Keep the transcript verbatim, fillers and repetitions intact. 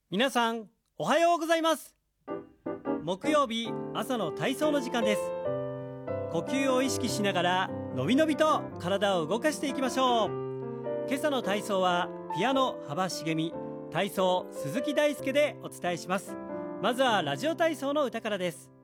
皆さんおはようございます。木曜日朝の体操の時間です。呼吸を意識しながらのびのびと体を動かしていきましょう。今朝の体操はピアノ幅し美、体操鈴木大輔でお伝えします。まずはラジオ体操の歌からです。